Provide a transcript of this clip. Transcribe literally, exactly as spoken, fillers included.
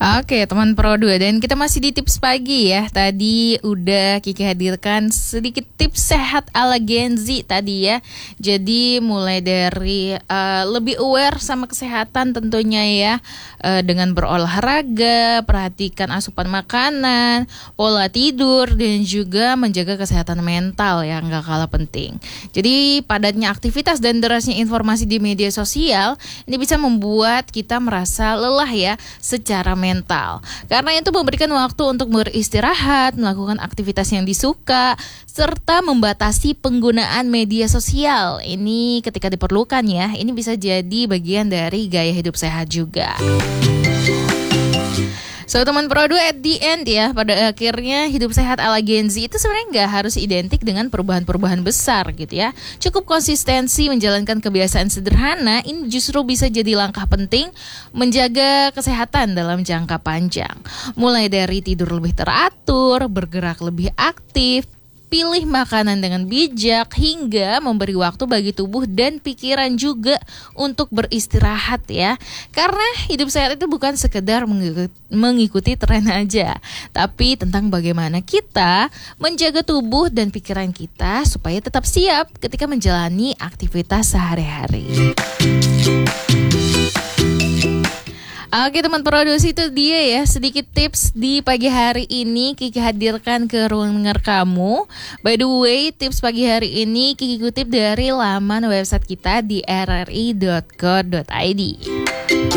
Oke teman Pro dua, dan kita masih di tips pagi ya. Tadi udah Kiki hadirkan sedikit tips sehat ala Gen Z tadi ya. Jadi mulai dari uh, lebih aware sama kesehatan tentunya ya, uh, dengan berolahraga, perhatikan asupan makanan, pola tidur, dan juga menjaga kesehatan mental yang gak kalah penting. Jadi padatnya aktivitas dan derasnya informasi di media sosial ini bisa membuat kita merasa lelah ya secara mental. mental. Karena itu memberikan waktu untuk beristirahat, melakukan aktivitas yang disuka, serta membatasi penggunaan media sosial. Ini ketika diperlukan ya, ini bisa jadi bagian dari gaya hidup sehat juga. So teman Pro dua, at the end ya, pada akhirnya hidup sehat ala Gen Z itu sebenarnya nggak harus identik dengan perubahan-perubahan besar gitu ya. Cukup konsistensi menjalankan kebiasaan sederhana, ini justru bisa jadi langkah penting menjaga kesehatan dalam jangka panjang. Mulai dari tidur lebih teratur, bergerak lebih aktif, pilih makanan dengan bijak, hingga memberi waktu bagi tubuh dan pikiran juga untuk beristirahat ya. Karena hidup sehat itu bukan sekedar mengikuti tren aja, tapi tentang bagaimana kita menjaga tubuh dan pikiran kita supaya tetap siap ketika menjalani aktivitas sehari-hari. Oke teman produksi, itu dia ya sedikit tips di pagi hari ini Kiki hadirkan ke ruang dengar kamu. By the way, tips pagi hari ini Kiki kutip dari laman website kita di r r i dot co dot i d.